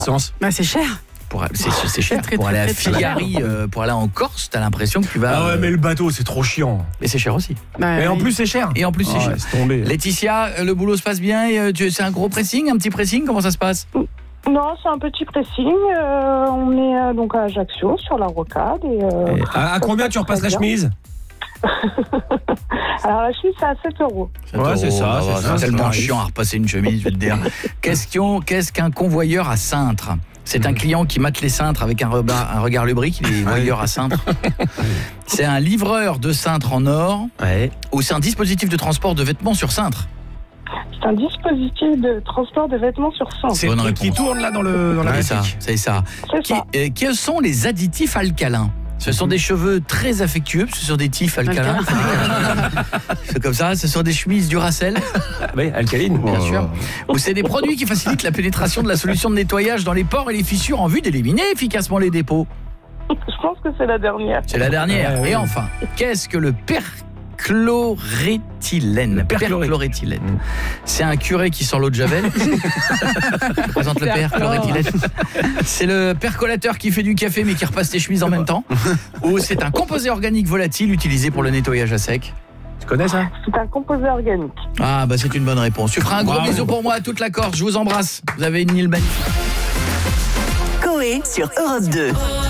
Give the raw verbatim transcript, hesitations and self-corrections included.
Sens. Bah, c'est cher. Pour, c'est, c'est cher. Très, pour très, aller à très, très Figari, euh, pour aller en Corse, t'as l'impression que tu vas. Ah ouais, mais le bateau, c'est trop chiant. Mais c'est cher aussi. Bah, Et en oui. plus, c'est cher. Et en plus, c'est Ah, cher. laisse tomber. Laetitia, euh, le boulot se passe bien et, euh, tu, c'est un gros pressing, un petit pressing, comment ça se passe? Non, c'est un petit pressing. Euh, on est euh, donc à Ajaccio, sur la rocade. Et, euh, Et à, à combien tu repasses la bien. chemise? Alors la chemise, c'est à sept euros. Ouais, c'est ça, Oh, c'est ça, c'est c'est tellement tarif. chiant à repasser une chemise, je vais te dire. Question, qu'est-ce qu'un convoyeur à cintre? C'est un client qui mate les cintres avec un regard, un regard lubrique, il est voyeur à cintre. C'est un livreur de cintre en or, Ouais. ou c'est un dispositif de transport de vêtements sur cintre? C'est un dispositif de transport de vêtements sur cintre. C'est le Bonne truc qui réponse. tourne là dans, le, dans la C'est ça, boutique. c'est ça. C'est Qui, ça. euh, quels sont les additifs alcalins? Ce sont des cheveux très affectueux, ce sont des tifs alcalins. C'est comme ça, ce sont des chemises Duracell, Oui, alcaline. bien sûr. Ou c'est des produits qui facilitent la pénétration de la solution de nettoyage dans les pores et les fissures en vue d'éliminer efficacement les dépôts. Je pense que c'est la dernière. C'est la dernière. Ouais, ouais. Et enfin, qu'est-ce que le perchloréthylène? Le perchloré. Perchloréthylène. Mm. C'est un curé qui sent l'eau de Javel. Je présente le perchloréthylène. C'est le percolateur qui fait du café mais qui repasse tes chemises en même temps. Ou c'est un composé organique volatile utilisé pour le nettoyage à sec. Tu connais ça? C'est un composé organique. Ah bah c'est une bonne réponse. Tu feras un gros Bravo. bisou pour moi à toute la Corse. Je vous embrasse. Vous avez une île magnifique. Coé sur Europe deux.